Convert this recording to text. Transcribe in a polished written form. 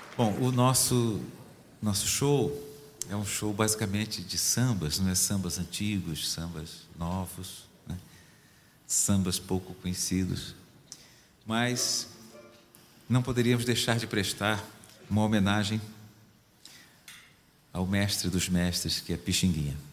Bom, o nosso show é um show basicamente de sambas, não é sambas antigos, sambas novos, né? Sambas pouco conhecidos, mas não poderíamos deixar de prestar uma homenagem ao mestre dos mestres, que é Pixinguinha.